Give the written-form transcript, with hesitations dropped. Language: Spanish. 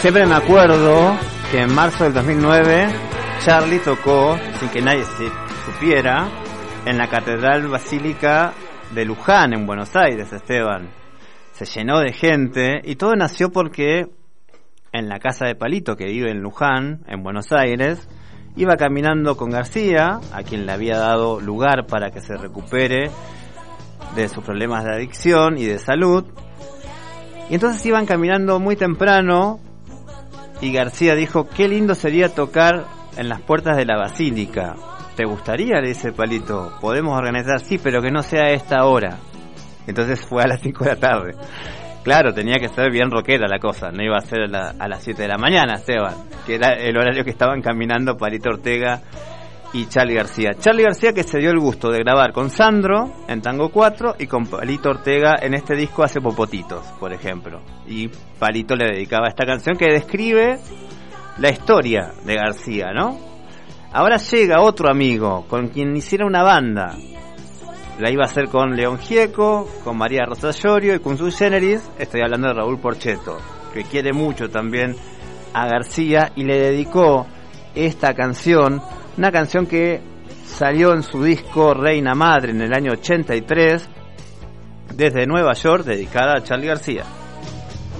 Siempre me acuerdo que en marzo del 2009 Charlie tocó, sin que nadie supiera, en la Catedral Basílica de Luján, en Buenos Aires, Esteban. Se llenó de gente y todo nació porque en la casa de Palito, que vive en Luján, en Buenos Aires, iba caminando con García, a quien le había dado lugar para que se recupere de sus problemas de adicción y de salud. Y entonces iban caminando muy temprano y García dijo: qué lindo sería tocar en las puertas de la basílica. ¿Te gustaría? Le dice Palito. Podemos organizar, sí, pero que no sea a esta hora. Entonces fue a las 5 de la tarde. Claro, tenía que ser bien rockera la cosa, no iba a ser a las 7 de la mañana, Esteban, que era el horario que estaban caminando Palito Ortega y Charly García. Charly García, que se dio el gusto de grabar con Sandro en Tango 4 y con Palito Ortega en este disco Hace Popotitos, por ejemplo. Y Palito le dedicaba esta canción que describe la historia de García, ¿no? Ahora llega otro amigo con quien hiciera una banda. La iba a hacer con León Gieco, con María Rosa Llorio y con Sui Generis. Estoy hablando de Raúl Porchetto, que quiere mucho también a García y le dedicó esta canción, una canción que salió en su disco Reina Madre en el año 83 desde Nueva York, dedicada a Charly García.